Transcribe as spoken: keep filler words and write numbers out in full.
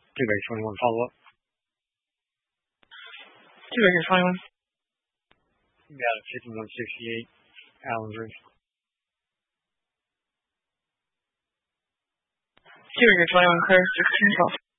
这个是双英文follow up. 这个是双英文。 Yeah, fifty-one sixty-eight, Allen Bridge. 这个是双英文科，sixteen twelve.